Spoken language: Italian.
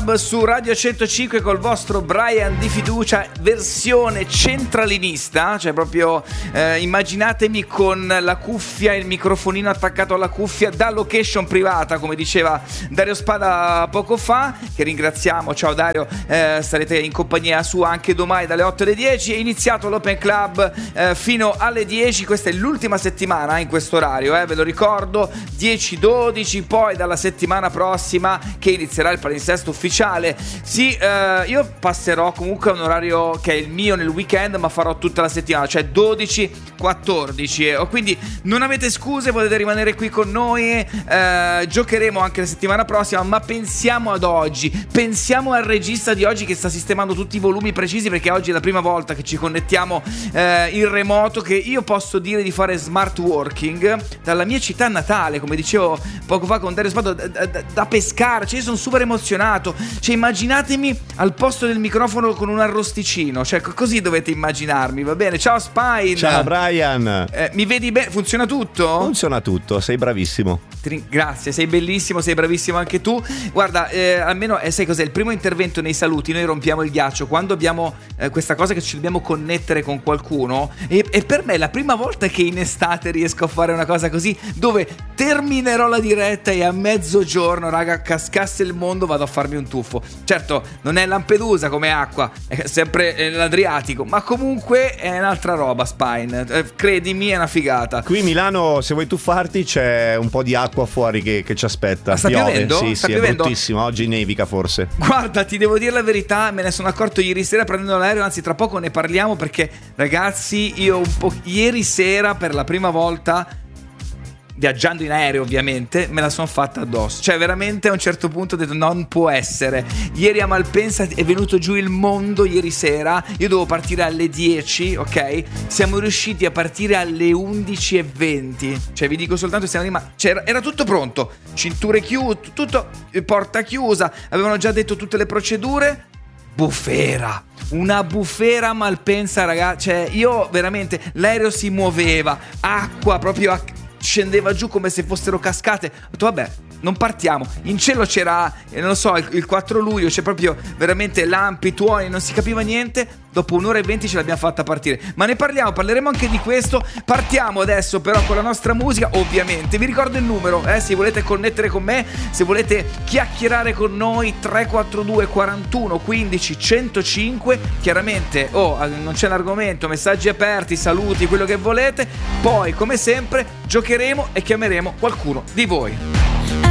Club su Radio 105 col vostro Brian di fiducia, versione centralinista, cioè proprio immaginatemi con la cuffia, il microfonino attaccato alla cuffia da location privata, come diceva Dario Spada poco fa, che ringraziamo. Ciao Dario, starete in compagnia sua anche domani dalle 8 alle 10. È iniziato l'Open Club fino alle 10, questa è l'ultima settimana in questo orario, ve lo ricordo, 10-12, poi dalla settimana prossima che inizierà il palinsesto ufficiale. Sì, io passerò comunque a un orario che è il mio nel weekend, ma farò tutta la settimana, cioè 12-14, quindi non avete scuse, potete rimanere qui con noi. Giocheremo anche la settimana prossima, ma pensiamo ad oggi, pensiamo al regista di oggi che sta sistemando tutti i volumi precisi, perché oggi è la prima volta che ci connettiamo in remoto, che io posso dire di fare smart working dalla mia città natale, come dicevo poco fa con Dario Spada, da pescare. Cioè io sono super emozionato, cioè immaginatemi al posto del microfono con un arrosticino, cioè così dovete immaginarmi, va bene? Ciao Spine. Ciao Brian. Mi vedi bene? Funziona tutto? Funziona tutto, sei bravissimo. Grazie, sei bellissimo, sei bravissimo anche tu. Guarda, almeno sai cos'è? Il primo intervento nei saluti, noi rompiamo il ghiaccio quando abbiamo questa cosa che ci dobbiamo connettere con qualcuno, e per me è la prima volta che in estate riesco a fare una cosa così, dove terminerò la diretta e a mezzogiorno, raga, cascasse il mondo, vado a farmi un tuffo. Certo, non è Lampedusa come acqua, è sempre l'Adriatico, ma comunque è un'altra roba, Spine, credimi, è una figata. Qui Milano, se vuoi tuffarti, c'è un po' di acqua fuori che ci aspetta. Sta piovendo? Sì, sta sì, piovendo? È bruttissimo, oggi nevica forse. Guarda, ti devo dire la verità, me ne sono accorto ieri sera prendendo l'aereo, anzi tra poco ne parliamo, perché ragazzi, io ieri sera per la prima volta, viaggiando in aereo ovviamente, me la sono fatta addosso. Cioè veramente a un certo punto ho detto non può essere. Ieri a Malpensa è venuto giù il mondo ieri sera. Io dovevo partire alle 10, ok? Siamo riusciti a partire alle 11:20. Cioè vi dico soltanto, era tutto pronto, cinture chiuse, tutto, porta chiusa, avevano già detto tutte le procedure. Bufera, una bufera a Malpensa, ragazzi. Cioè io veramente, l'aereo si muoveva, acqua proprio scendeva giù come se fossero cascate. Ho detto vabbè, non partiamo. In cielo c'era, non lo so, il 4 luglio, c'è proprio veramente lampi, tuoni, non si capiva niente. Dopo 1:20 ce l'abbiamo fatta partire. Ma ne parleremo anche di questo. Partiamo adesso però con la nostra musica, ovviamente. Vi ricordo il numero, se volete connettere con me, se volete chiacchierare con noi, 342 41 15 105. Chiaramente, non c'è l'argomento, messaggi aperti, saluti, quello che volete. Poi, come sempre, giocheremo e chiameremo qualcuno di voi.